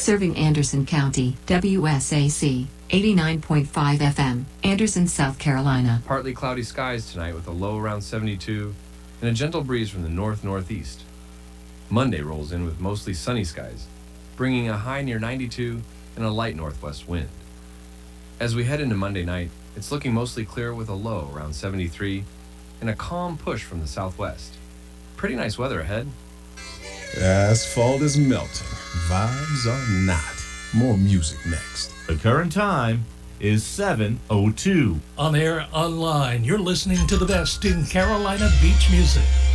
Serving Anderson County, WSAC, 89.5 FM, Anderson, South Carolina. Partly cloudy skies tonight with a low around 72 and a gentle breeze from the north-northeast. Monday rolls in with mostly sunny skies, bringing a high near 92 and a light northwest wind. As we head into Monday night, it's looking mostly clear with a low around 73 and a calm push from the southwest. Pretty nice weather ahead. Asphalt is melting. Vibes are not. More music next. The current time is 7:02. On air, online, you're listening to the best in Carolina beach music.